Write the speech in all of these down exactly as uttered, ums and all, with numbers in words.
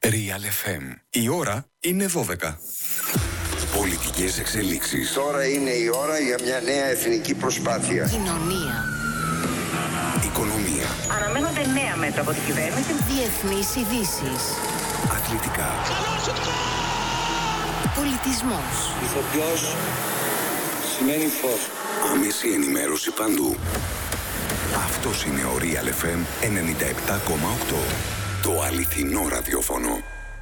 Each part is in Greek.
Real εφ εμ. Η ώρα είναι δώδεκα. Πολιτικές εξελίξεις. Τώρα είναι η ώρα για μια νέα εθνική προσπάθεια. Κοινωνία. Οικονομία. Αναμένονται νέα μέτρα από την κυβέρνηση. Διεθνείς ειδήσεις. Αθλητικά. Πολιτισμός. Ηθοποιός σημαίνει φως. Άμεση ενημέρωση παντού. Αυτός είναι ο Real εφ εμ ενενήντα επτά κόμμα οκτώ. Το αληθινό ραδιόφωνο.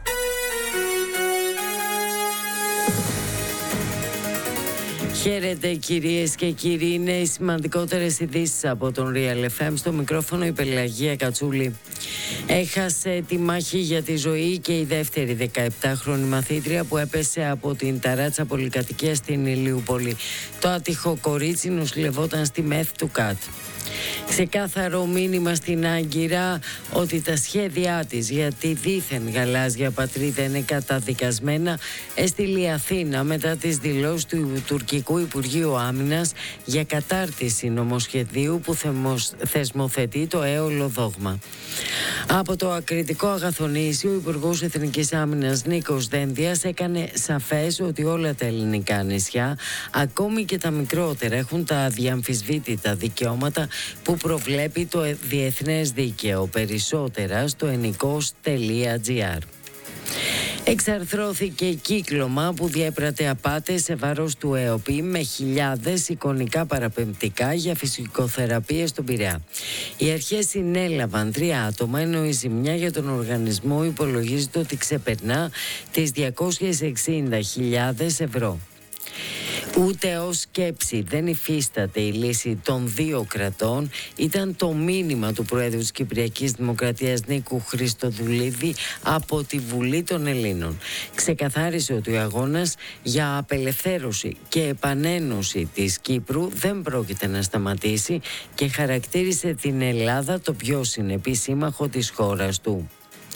Χαίρετε κυρίες και κύριοι, είναι οι σημαντικότερες ειδήσεις από τον Real εφ εμ. Στο μικρόφωνο η Πελαγία Κατσούλη. Έχασε τη μάχη για τη ζωή και η δεύτερη δεκαεπτάχρονη μαθήτρια που έπεσε από την ταράτσα πολυκατοικία στην Ηλιούπολη. Το άτυχο κορίτσι νοσηλευόταν στη ΜΕΘ του ΚΑΤ. Ξεκάθαρο μήνυμα στην Άγκυρα ότι τα σχέδιά της για τη δίθεν γαλάζια πατρίδα είναι καταδικασμένα, έστειλε η Αθήνα μετά τις δηλώσεις του τουρκικού Υπουργείου Άμυνας για κατάρτιση νομοσχεδίου που θεσμοθετεί το έολο δόγμα. Από το ακριτικό Αγαθονήσι, ο Υπουργός Εθνικής Άμυνας Νίκος Δένδιας έκανε σαφές ότι όλα τα ελληνικά νησιά, ακόμη και τα μικρότερα, έχουν τα αδιαμφισβήτητα δικαιώματα που προβλέπει το διεθνές δίκαιο. Περισσότερα στο ενικός τελεία τζι άρ. Εξαρθρώθηκε κύκλωμα που διέπρατε απάτες σε βάρος του ΕΟΠΗ με χιλιάδες εικονικά παραπεμπτικά για φυσικοθεραπείες στον Πειραιά. Οι αρχές συνέλαβαν τρία άτομα, ενώ η ζημιά για τον οργανισμό υπολογίζεται ότι ξεπερνά τις διακόσιες εξήντα χιλιάδες ευρώ. Ούτε ως σκέψη δεν υφίσταται η λύση των δύο κρατών, ήταν το μήνυμα του Προέδρου της Κυπριακής Δημοκρατίας Νίκου Χριστοδουλίδη από τη Βουλή των Ελλήνων. Ξεκαθάρισε ότι ο αγώνας για απελευθέρωση και επανένωση της Κύπρου δεν πρόκειται να σταματήσει και χαρακτήρισε την Ελλάδα το πιο συνεπή σύμμαχο της χώρας του.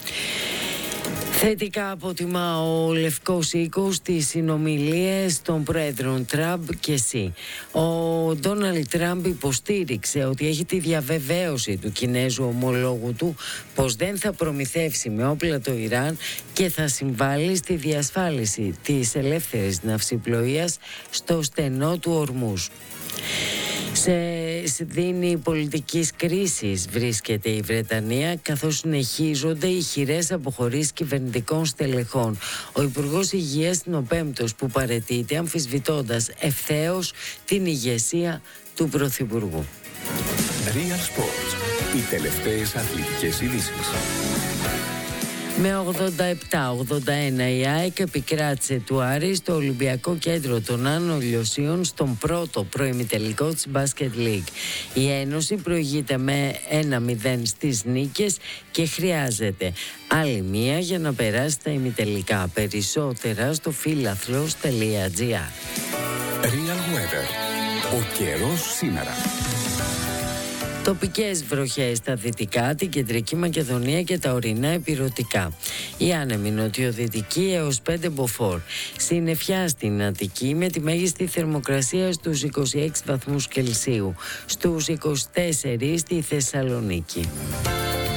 Θετικά αποτιμά ο Λευκός Οίκος στις συνομιλίες των πρόεδρων Τραμπ και Σι. Ο Ντόναλντ Τραμπ υποστήριξε ότι έχει τη διαβεβαίωση του Κινέζου ομολόγου του πως δεν θα προμηθεύσει με όπλα το Ιράν και θα συμβάλλει στη διασφάλιση της ελεύθερης ναυσιπλοείας στο στενό του Ορμούζ. Σε δίνη πολιτικής κρίσης βρίσκεται η Βρετανία, καθώς συνεχίζονται οι χειρές αποχωρήσεις κυβερνητικών στελεχών. Ο Υπουργός Υγείας είναι ο πέμπτος που παραιτείται, αμφισβητώντας ευθέως την ηγεσία του Πρωθυπουργού. Real Sports. Οι τελευταίες αθλητικές ειδήσεις. Με ογδόντα επτά ογδόντα ένα η ΑΕΚ επικράτησε του Άρη στο Ολυμπιακό Κέντρο των Άνω Λιωσίων στον πρώτο προημιτελικό της Basket League. Η Ένωση προηγείται με ένα μηδέν στις νίκες και χρειάζεται άλλη μία για να περάσει στα ημιτελικά. Περισσότερα στο φίλαθλος τελεία τζι άρ. Real Weather. Ο καιρός σήμερα. Τοπικές βροχές στα δυτικά, την κεντρική Μακεδονία και τα ορεινά ηπειρωτικά. Η άνεμη νοτιοδυτική έως πέντε μποφόρ. Συννεφιά στην Αττική με τη μέγιστη θερμοκρασία στους είκοσι έξι βαθμούς Κελσίου. Στους είκοσι τέσσερα στη Θεσσαλονίκη.